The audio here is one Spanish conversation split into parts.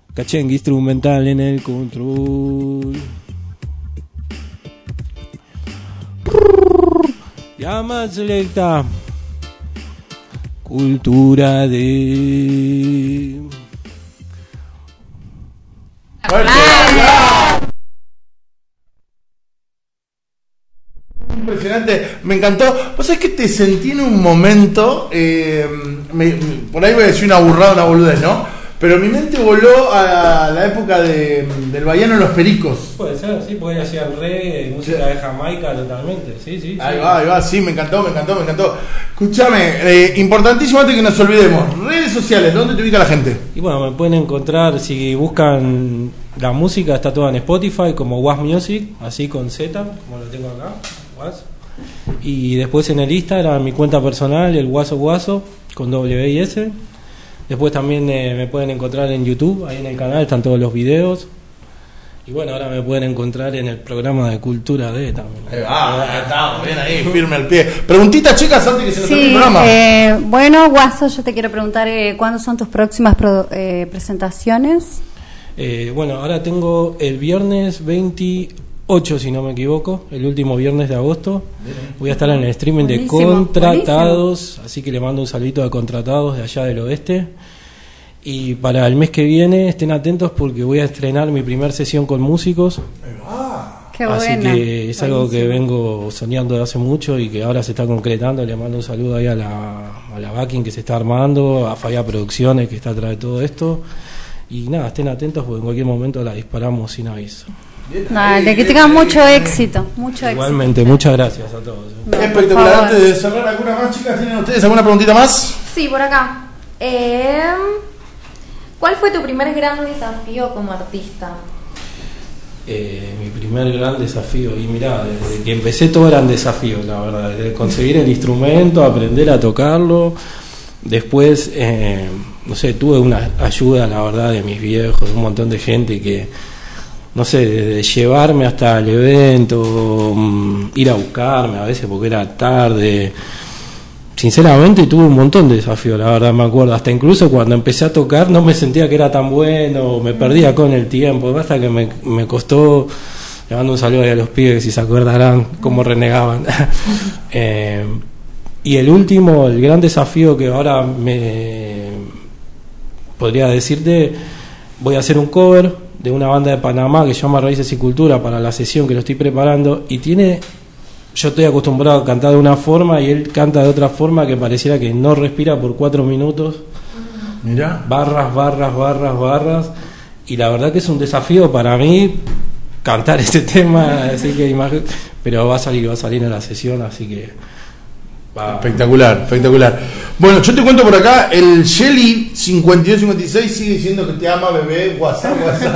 Cachengue instrumental en el control. Llama selecta. Cultura de... Impresionante, me encantó. Vos sabés que te sentí en un momento, por ahí voy a decir una burrada, una boludez, ¿no? Pero mi mente voló a la época del Bahiano en los Pericos. Puede ser, sí, porque hacían reggae, música de Jamaica totalmente, sí. Ahí va, sí, me encantó. Escúchame, importantísimo antes que nos olvidemos, redes sociales, ¿dónde te ubica la gente? Y bueno, me pueden encontrar, si buscan la música, está toda en Spotify, como Was Music, así con Z, como lo tengo acá, Was. Y después en el Instagram, mi cuenta personal, el Guaso, con W y S. Después también me pueden encontrar en YouTube, ahí en el canal están todos los videos. Y bueno, ahora me pueden encontrar en el programa de Cultura D también. Estamos bien ahí, firme al pie. Preguntitas, chicas, antes que se nos termine el programa. Bueno, Guaso, yo te quiero preguntar, ¿cuándo son tus próximas presentaciones? Bueno, ahora tengo el viernes 28, si no me equivoco, el último viernes de agosto. Voy a estar en el streaming de Contratados, así que le mando un saludito a Contratados de allá del oeste. Y para el mes que viene estén atentos porque voy a estrenar mi primer sesión con músicos. Qué así buena. que es algo que vengo soñando de hace mucho y que ahora se está concretando. Le mando un saludo ahí a la backing que se está armando, a Falla Producciones que está atrás de todo esto. Y nada, estén atentos porque en cualquier momento la disparamos sin aviso. Dale, que tengas mucho éxito. Igualmente, muchas gracias a todos. Espectacular. Antes de cerrar, ¿alguna más, chicas? ¿Tienen ustedes alguna preguntita más? Sí, por acá. ¿Cuál fue tu primer gran desafío como artista? Mi primer gran desafío, y mirá, desde que empecé todo eran desafíos, la verdad, desde conseguir el instrumento, aprender a tocarlo. Después, no sé, tuve una ayuda, la verdad, de mis viejos, de un montón de gente que, no sé, de llevarme hasta el evento, ir a buscarme a veces porque era tarde. Sinceramente tuve un montón de desafíos, la verdad, me acuerdo. Hasta incluso cuando empecé a tocar no me sentía que era tan bueno, me perdía con el tiempo, hasta que me costó. Le mando un saludo ahí a los pibes que si se acordarán cómo renegaban. Y el último, el gran desafío que ahora me podría decirte, voy a hacer un cover de una banda de Panamá que se llama Raíces y Cultura para la sesión que lo estoy preparando, y yo estoy acostumbrado a cantar de una forma y él canta de otra forma que pareciera que no respira por 4 minutos. Mirá. Barras, y la verdad que es un desafío para mí cantar ese tema, así que pero va a salir en la sesión, así que espectacular. Bueno, yo te cuento por acá, el Shelly 5256 sigue diciendo que te ama, bebé. WhatsApp.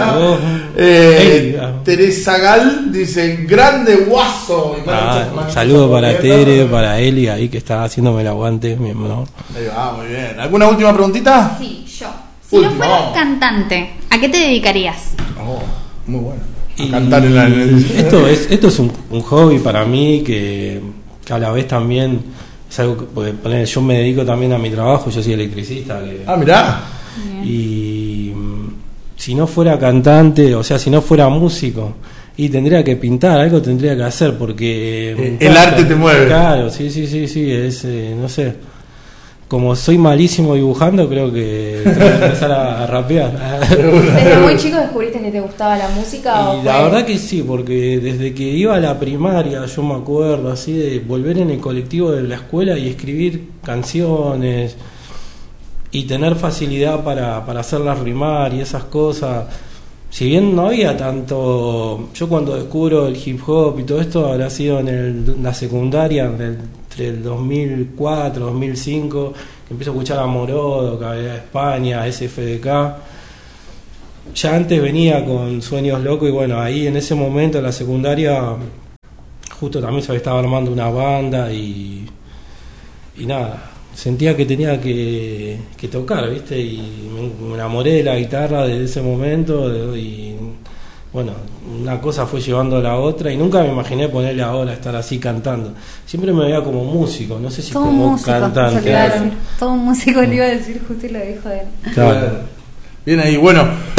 Teresa Gal dice, grande Guaso. Un saludo para Tere, para Eli ahí que está haciéndome el aguante, mi hermano. Ahí va, muy bien. ¿Alguna última preguntita? Sí, yo. Si no fueras cantante, ¿a qué te dedicarías? Muy bueno. A cantar en el... Esto es un hobby para mí que a la vez también es algo que yo me dedico también a mi trabajo, yo soy electricista. Mirá. Y si no fuera cantante, o sea, si no fuera músico, y tendría que pintar, algo tendría que hacer porque el arte te mueve. Claro, sí, es no sé. Como soy malísimo dibujando, creo que tengo que empezar a rapear. ¿Desde muy chico descubriste que te gustaba la música? Y la verdad que sí, porque desde que iba a la primaria, yo me acuerdo así de volver en el colectivo de la escuela y escribir canciones y tener facilidad para hacerlas rimar y esas cosas. Si bien no había tanto, yo cuando descubro el hip hop y todo esto habrá sido en la secundaria, entre el 2004, 2005, que empiezo a escuchar a Morodo, Caballería de España, SFDK. Ya antes venía con Sueños Locos y bueno, ahí en ese momento en la secundaria justo también se estaba armando una banda y nada, sentía que tenía que tocar, ¿viste? Y me enamoré de la guitarra desde ese momento y bueno, una cosa fue llevando a la otra y nunca me imaginé ponerle ahora a estar así cantando. Siempre me veía como músico, no sé si todo como músico, cantante. Todo un músico le iba a decir justo y lo dijo él. Claro. Bien ahí, bueno.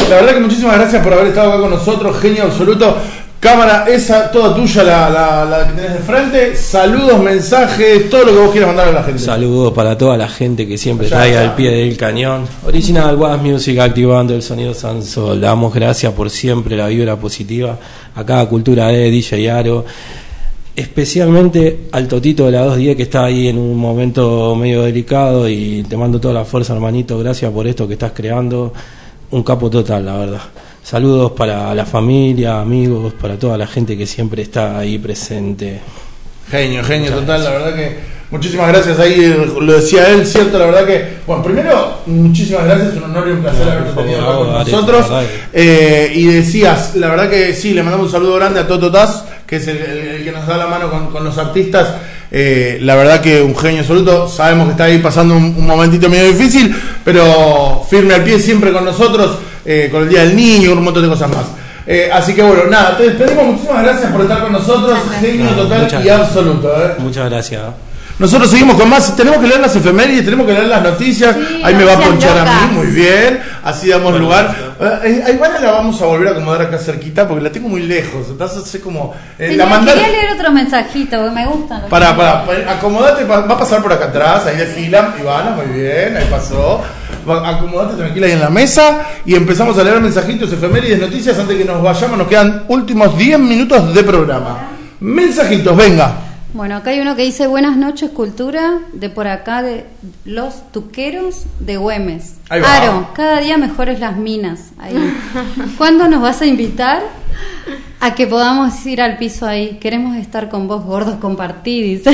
la verdad que muchísimas gracias por haber estado acá con nosotros, genio absoluto. Cámara, esa toda tuya, la que tenés de frente. Saludos, mensajes, todo lo que vos quieras mandar a la gente. Saludos para toda la gente que siempre está ahí al pie del cañón. Original Was Music, activando el sonido Sansol. Le damos gracias por siempre la vibra positiva a cada Cultura de DJ Aro. Especialmente al Totito de la 210 que está ahí en un momento medio delicado, y te mando toda la fuerza, hermanito. Gracias por esto que estás creando. Un capo total, la verdad. Saludos para la familia, amigos, para toda la gente que siempre está ahí presente. Genio total, la verdad que muchísimas gracias. Ahí lo decía él, cierto, la verdad que, bueno, primero, muchísimas gracias, un honor y un placer haberte tenido acá con nosotros. Y decías, la verdad que sí, le mandamos un saludo grande a Toto Taz, que es el que nos da la mano con los artistas. La verdad que un genio absoluto. Sabemos que está ahí pasando un momentito medio difícil, pero firme al pie siempre con nosotros, con el Día del Niño, un montón de cosas más. Así que bueno, nada, te despedimos. Muchísimas gracias por estar con nosotros. Genio total y absoluto. Muchas gracias. Nosotros seguimos con más. Tenemos que leer las efemérides, tenemos que leer las noticias. Sí, ahí me va a ponchar locas. a mí, muy bien. Así damos lugar. A Ivana la vamos a volver a acomodar acá cerquita porque la tengo muy lejos. Entonces, como. La mandar... Quería leer otro mensajito, porque me gustan. Para, acomodate, va a pasar por acá atrás, ahí desfilan. Ivana, muy bien, ahí pasó. Acomodate tranquila ahí en la mesa y empezamos a leer mensajitos, efemérides, noticias. Antes que nos vayamos, nos quedan últimos 10 minutos de programa. Mensajitos, venga. Bueno, acá hay uno que dice: buenas noches, Cultura, de por acá de Los Tuqueros de Güemes. Ahí va. Aro, cada día mejores las minas. Ahí. ¿Cuándo nos vas a invitar a que podamos ir al piso ahí? Queremos estar con vos, gordos, compartí, dice.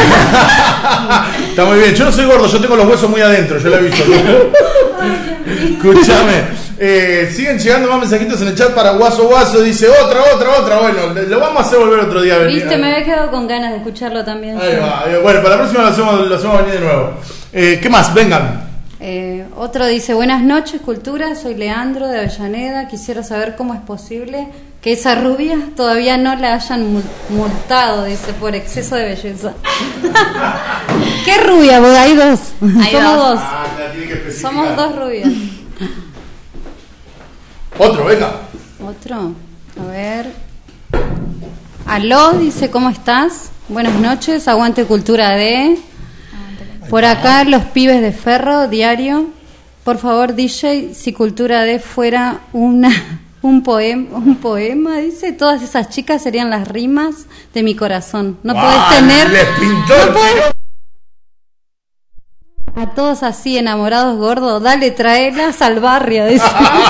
Está muy bien, yo no soy gordo, yo tengo los huesos muy adentro, yo lo he visto. Escúchame. Siguen llegando más mensajitos en el chat para Guaso. Dice otra. Bueno, lo vamos a hacer volver otro día. Viste, me había quedado con ganas de escucharlo también. Ahí va. Bueno, para la próxima lo hacemos venir de nuevo. ¿Qué más? Vengan. Otro dice: buenas noches, Cultura, soy Leandro de Avellaneda. Quisiera saber cómo es posible que esa rubia todavía no la hayan multado, dice, por exceso de belleza. ¿Qué rubia? Porque hay dos. Somos dos. Somos dos rubias. Otro, venga. Otro. A ver. Aló, dice, ¿cómo estás? Buenas noches, aguante Cultura D. Por acá los pibes de Ferro, diario. Por favor, DJ, si Cultura D fuera un poema, dice, todas esas chicas serían las rimas de mi corazón. No podés tener... Les pintó no podés, a todos así enamorados, gordo, dale, traelas al barrio, dice.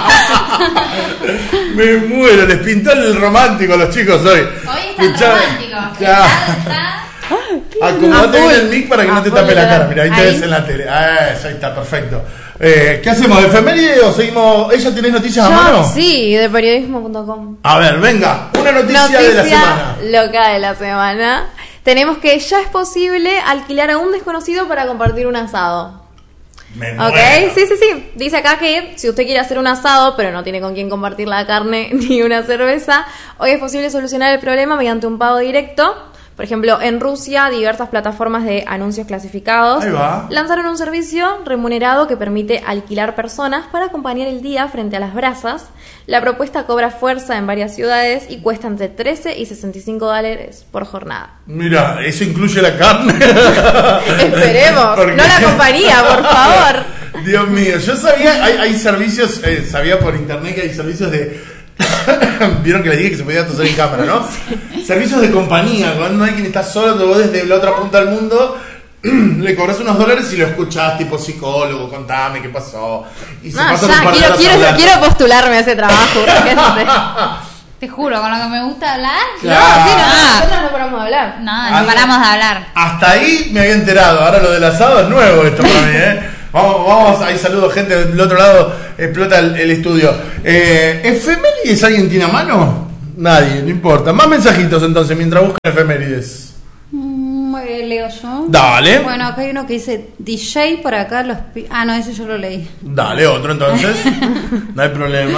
Me muero, les pintó el romántico a los chicos hoy. Hoy están románticos. Claro. Acomodate bien el mic para que no te tape la cara. Mira, ahí te ves en la tele. Ahí está, perfecto. ¿Qué hacemos? ¿Efeméride o seguimos? ¿Ella tenés noticias a mano? Sí, de periodismo.com. A ver, venga, una noticia de la semana. Loca de la semana. Tenemos que ya es posible alquilar a un desconocido para compartir un asado. Ok, sí. Dice acá que si usted quiere hacer un asado, pero no tiene con quién compartir la carne ni una cerveza, hoy es posible solucionar el problema mediante un pago directo. Por ejemplo, en Rusia, diversas plataformas de anuncios clasificados lanzaron un servicio remunerado que permite alquilar personas para acompañar el día frente a las brasas. La propuesta cobra fuerza en varias ciudades y cuesta entre $13 y $65 por jornada. Mira, ¿eso incluye la carne? Esperemos, no la compañía, por favor. Dios mío, yo sabía, hay servicios, sabía por internet que hay servicios de... Vieron que les dije que se podía toser en cámara, ¿no? Sí. Servicios de compañía, cuando hay quien está solo, vos desde la otra punta del mundo le cobras unos $, y lo escuchás tipo psicólogo, contame qué pasó. Y se pasan un par de horas quiero postularme a ese trabajo. Te juro, con lo que me gusta hablar. Claro. Nosotros no paramos de hablar. No paramos de hablar. Hasta ahí me había enterado, ahora lo del asado es nuevo esto para mí, Vamos, ahí saludos, gente del otro lado, explota el estudio. ¿Efemérides alguien tiene a mano? Nadie, no importa. Más mensajitos entonces, mientras buscan efemérides. Leo yo. Dale. Bueno, acá hay uno que dice DJ por acá no, ese yo lo leí. Dale, otro entonces. No hay problema.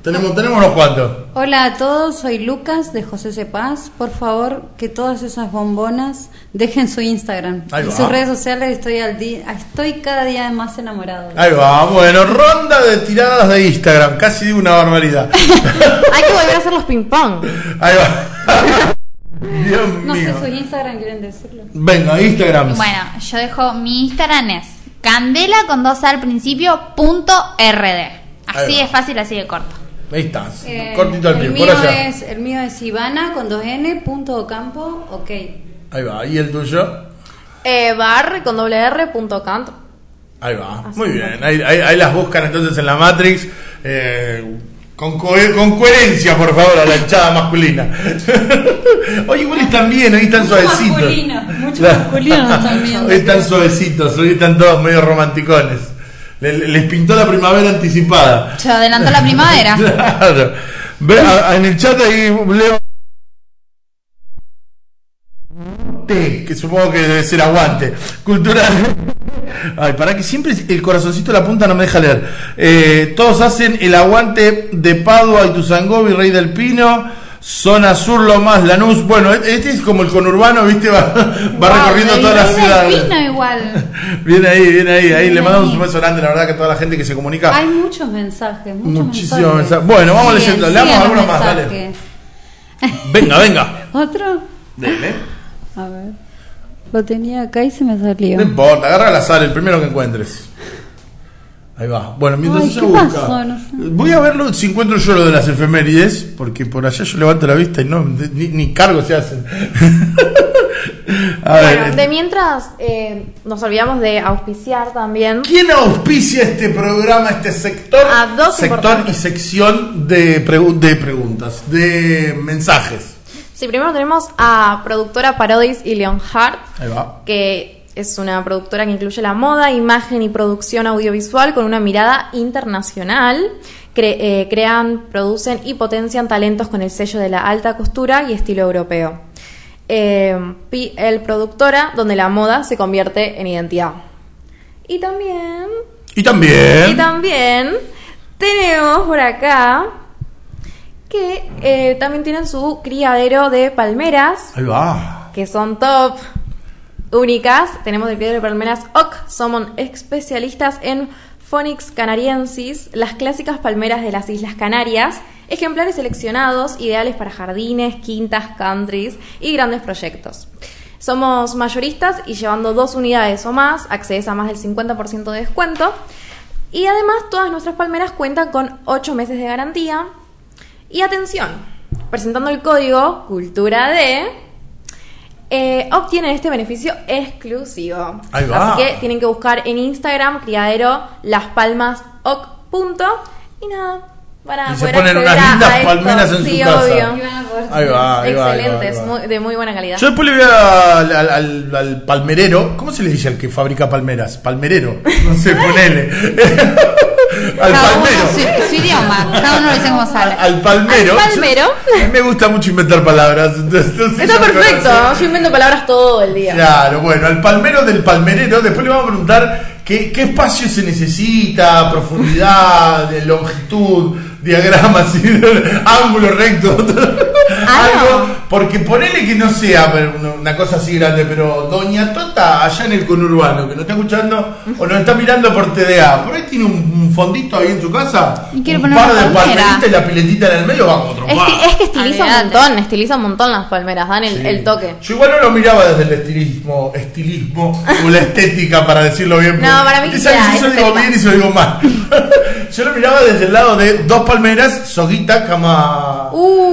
Tenemos unos cuantos. Hola a todos, soy Lucas de José Cepaz. Por favor, que todas esas bombonas dejen su Instagram y sus redes sociales. Estoy cada día más enamorado. Ahí va, bueno, ronda de tiradas de Instagram, casi digo una barbaridad. Hay que volver a hacer los ping pong. Ahí va. Dios mío. No sé, su Instagram quieren decirlo. Venga, Instagram. Bueno, yo dejo mi Instagram es candela con 2 al principio .rd. Así de fácil, así de corto. Ahí estás, cortito al pie, por allá. El mío es Ivana con 2N .ocampo, ok. Ahí va, ¿y el tuyo? Bar con .r.canto. Ahí va, muy bien. Ahí las buscan entonces en la Matrix. Con coherencia, por favor, a la hinchada masculina. Oye, igual están bien, hoy están suavecitos. Mucho masculino también. Hoy están suavecitos, hoy están todos medio romanticones. Les pintó la primavera anticipada. Se adelantó la primavera. Claro. En el chat ahí leo que supongo que debe ser aguante cultural. Ay, para que siempre el corazoncito de la punta no me deja leer. Todos hacen el aguante de Padua, Ituzaingó, Virrey del Pino, Zona Sur, Lomas, Lanús. Bueno, este es como el conurbano, ¿viste? Va recorriendo toda la ciudad. Igual. Viene ahí. Le mandamos un beso grande, la verdad, que toda la gente que se comunica. Hay muchos mensajes, muchísimos mensajes. Bueno, vamos leyendo. Leamos algunos más, dale. Venga. ¿Otro? Dele. A ver. Lo tenía acá y se me salió. No importa, agarra al azar, el primero que encuentres. Ahí va. Bueno, mientras se busca. Pasó? No sé. Voy a verlo si encuentro yo lo de las efemérides, porque por allá yo levanto la vista y no ni cargo se hacen. Bueno, de mientras nos olvidamos de auspiciar también. ¿Quién auspicia este programa, este sector? Sector y sección de preguntas, de mensajes. Sí, primero tenemos a productora Parodis y Leonhardt, que es una productora que incluye la moda, imagen y producción audiovisual con una mirada internacional. Crean, producen y potencian talentos con el sello de la alta costura y estilo europeo. El productora donde la moda se convierte en identidad. Y también tenemos por acá que también tienen su criadero de palmeras. Ahí va. Que son top, únicas. Tenemos el criadero de palmeras OC. Somos especialistas en Phoenix canariensis, las clásicas palmeras de las Islas Canarias. Ejemplares seleccionados, ideales para jardines, quintas, countries y grandes proyectos. Somos mayoristas y llevando 2 unidades o más, accedes a más del 50% de descuento. Y además todas nuestras palmeras cuentan con 8 meses de garantía. Y atención, presentando el código CULTURAD, obtienen este beneficio exclusivo. Ahí va. Así que tienen que buscar en Instagram criadero Las Palmas OC. Y nada, para y poder se ponen unas lindas palmeras en su casa. Obvio. Ahí va. Excelentes, de muy buena calidad. Yo después le voy al palmerero. ¿Cómo se le dice al que fabrica palmeras? Palmerero. No sé, ponele. Al palmero. Su idioma, cada uno lo dice como sale. Al palmero. A mí me gusta mucho inventar palabras. Entonces está perfecto, yo invento palabras todo el día. Claro, bueno, al palmero del palmerero. Después le vamos a preguntar qué espacio se necesita, profundidad, de longitud, diagramas, ángulo recto. Algo, porque ponele que no sea una cosa así grande, pero Doña Tota allá en el conurbano, que nos está escuchando o nos está mirando por TDA, por ahí tiene un fondito ahí en su casa, y quiere un poner par una de palmera palmeritas y la piletita en el medio, va como trompada. Es que estiliza un montón las palmeras, dan el toque. Yo igual no lo miraba desde el estilismo o la estética, para decirlo bien. No, para mí que si yo digo bien y se lo digo mal. Yo lo miraba desde el lado de 2 palmeras, soguita, cama.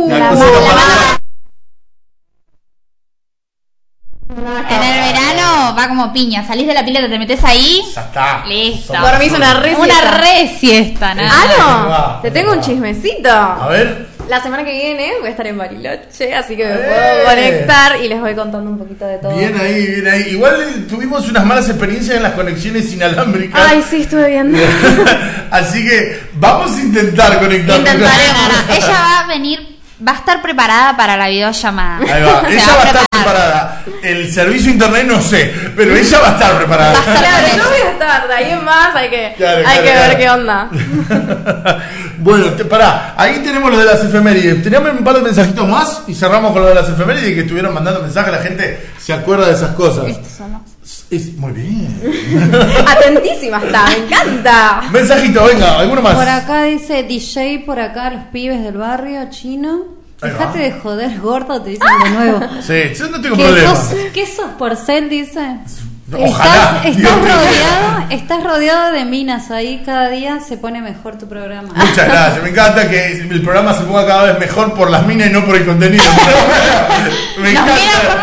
En el verano va como piña, salís de la pileta, te metes ahí. Ya está. Listo. Dormís una re siesta, ¿no? No, te tengo un chismecito. A ver. La semana que viene voy a estar en Bariloche, así que me puedo conectar y les voy contando un poquito de todo. Bien ahí. Igual tuvimos unas malas experiencias en las conexiones inalámbricas. Ay, sí, estuve viendo. Así que vamos a intentar conectarnos. Ella va a venir va a estar preparada para la videollamada. Ahí va, ella va a estar preparada. El servicio internet no sé, pero ella va a estar preparada. Claro, yo voy a estar, de ahí en más hay que ver qué onda. Bueno, pará, ahí tenemos lo de las efemérides. Teníamos un par de mensajitos más y cerramos con lo de las efemérides que estuvieron mandando mensajes. La gente se acuerda de esas cosas. Estos son los... Muy bien. Atentísima está, me encanta. Mensajito, venga, alguno más. Por acá dice DJ, por acá los pibes del barrio chino. Dejate de joder, gordo, te dicen de nuevo. Sí, yo no tengo problema. ¿Qué sos Porcel? Dice. Ojalá. Estás rodeado de minas ahí, cada día se pone mejor tu programa. Muchas gracias, me encanta que el programa se ponga cada vez mejor por las minas y no por el contenido. Me encanta.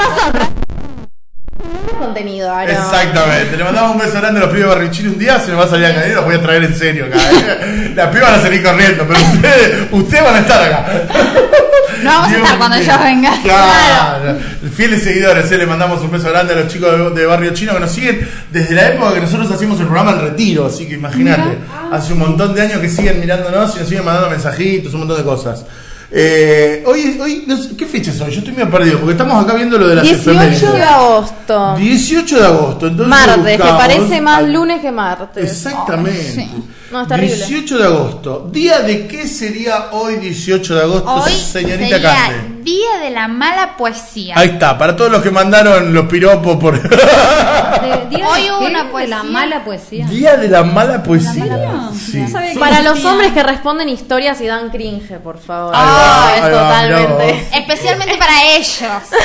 Contenido, Aaron. Exactamente, le mandamos un beso grande a los pibes de Barrio Chino. Un día se me va a salir a caer, los voy a traer en serio acá. Las pibas van a salir corriendo, pero ustedes van a estar acá. No vamos a estar cuando yo venga. Claro. Fieles seguidores, le mandamos un beso grande a los chicos de Barrio Chino que nos siguen desde la época que nosotros hacíamos el programa El Retiro, así que imagínate, hace un montón de años que siguen mirándonos y nos siguen mandando mensajitos, un montón de cosas. Hoy no sé, ¿qué fecha es hoy? Yo estoy medio perdido porque estamos acá viendo lo de las 18 de agosto. 18 de agosto, entonces martes, que parece más lunes que martes. Exactamente. Sí. No, es terrible. 18 de agosto. ¿Día de qué sería hoy 18 de agosto, Hoy señorita sería Cande? Día de la mala poesía. Ahí está, para todos los que mandaron los piropos por... Hoy hubo una de la poesía. mala poesía. Día de la mala poesía. Sí. Sí. No sabía que Para los existía. hombres que responden historias y dan cringe, por favor. Ahí va, Es ahí va, totalmente. Especialmente para ellos.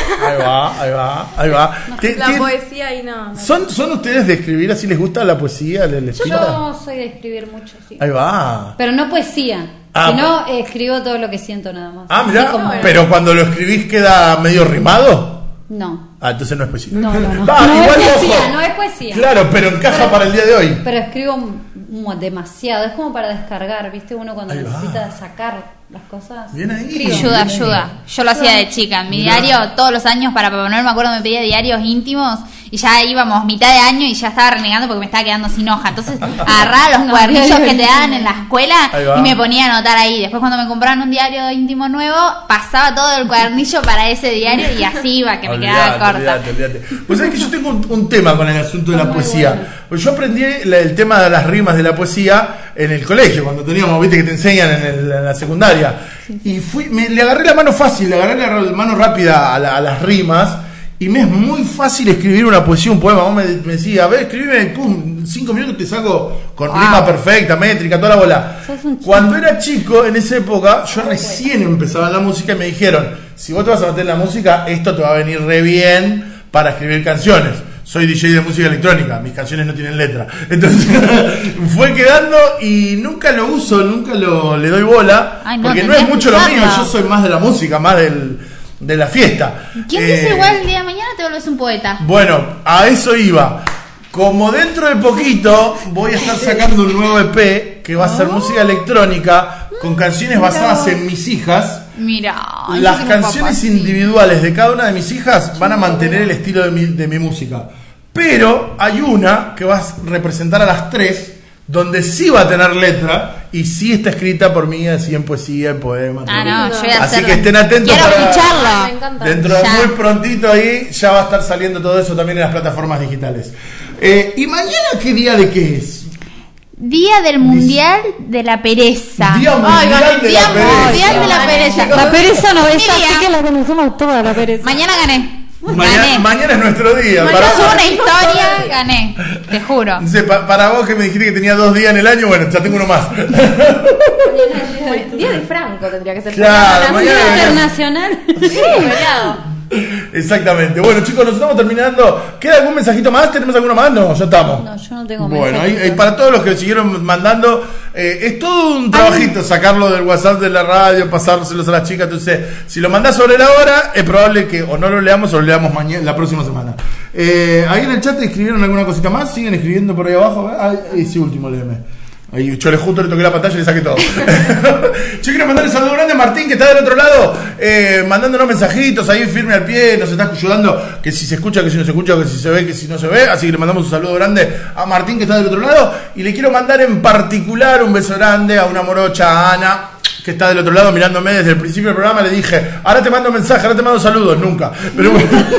Ahí va. La poesía y no. ¿Son ustedes de escribir así? ¿Les gusta la poesía? ¿Les pinta? Yo soy de escribir mucho, sí. Ahí va. Pero no poesía. Ah, sino escribo todo lo que siento nada más. Ah, Así mirá, como- pero cuando lo escribís queda medio rimado. No. Ah, entonces no es poesía. No. Ah, No es igual, poesía, ojo. no es poesía. Claro, pero encaja para el día de hoy. Pero escribo demasiado. Es como para descargar, ¿viste? Uno cuando Ahí va. necesita sacar las cosas. Bien ahí. escribo. Ayuda. Yo lo hacía de chica. En mi Mirá. diario, todos los años para Papá Noel, me acuerdo, me pedía diarios íntimos. Y ya íbamos mitad de año y ya estaba renegando porque me estaba quedando sin hoja. Entonces agarraba los cuadernillos que te daban en la escuela Ahí va. y me ponía a anotar ahí. Después cuando me compraron un diario íntimo nuevo, pasaba todo el cuadernillo para ese diario y así iba, que me quedaba corta. Olvídate. Pues sabés que yo tengo un tema con el asunto de la poesía. Pues yo aprendí el tema de las rimas de la poesía en el colegio, cuando teníamos, viste que te enseñan en la secundaria. Y le agarré la mano fácil, le agarré la mano rápida a las rimas. Y me es muy fácil escribir una poesía, un poema. Vos me decía, a ver, escribime, pum, 5 minutos te saco con rima perfecta, métrica, toda la bola. Cuando era chico, en esa época, yo recién empezaba en la música y me dijeron, si vos te vas a meter en la música, esto te va a venir re bien para escribir canciones. Soy DJ de música electrónica, mis canciones no tienen letra. Entonces fue quedando y nunca lo uso, nunca le doy bola, Ay, no, porque no tendrías es que mucho lo mío, usarlo. yo soy más de la música, más de la fiesta. ¿Quién dice igual el día de mañana te vuelves un poeta? Bueno, a eso iba. Como dentro de poquito voy a estar sacando un nuevo EP que va a ser música electrónica con canciones basadas en mis hijas. Mira, Las canciones individuales de cada una de mis hijas van a mantener el estilo de mi música. Pero hay una que va a representar a las tres, donde sí va a tener letra y sí está escrita por mí, así en poesía, en poema. Ah, todo. no, yo voy a Así hacerlo. que estén atentos. Quiero para- escucharlo. Me encanta. Dentro de Ya. muy prontito ahí ya va a estar saliendo todo eso también en las plataformas digitales. ¿Y mañana qué día de qué es? Día del Mundial de la Pereza. Día Mundial de Día la Pereza. Mundial de la Pereza. La pereza no es Mi día. así que la conocemos toda la pereza. Mañana gané. Mañana es nuestro día. Mañana subo una historia, gané. Te juro. No sé, para vos que me dijiste que tenía 2 días en el año, bueno, ya tengo uno más. Día de Franco tendría que ser. Claro, mañana- Internacional. Sí, feriado. Exactamente. Bueno, chicos, nos estamos terminando. ¿Queda algún mensajito más? ¿Tenemos alguno más? No, ya estamos. No, yo no tengo Bueno, mensajitos. ahí para todos los que siguieron mandando, es todo un trabajito sacarlo del WhatsApp de la radio, pasárselos a las chicas. Entonces, si lo mandás sobre la hora, es probable que o no lo leamos o lo leamos mañana, la próxima semana. Ahí en el chat escribieron alguna cosita más, siguen escribiendo por ahí abajo. Ese último, léeme. Ahí yo justo le toqué la pantalla y le saqué todo. Yo quiero mandarle un saludo grande a Martín, que está del otro lado, mandándonos mensajitos ahí firme al pie, nos está ayudando, que si se escucha, que si no se escucha, que si se ve, que si no se ve. Así que le mandamos un saludo grande a Martín, que está del otro lado. Y le quiero mandar en particular un beso grande a una morocha, a Ana, que está del otro lado mirándome desde el principio del programa, le dije, ahora te mando mensaje, ahora te mando saludos, nunca. Pero bueno.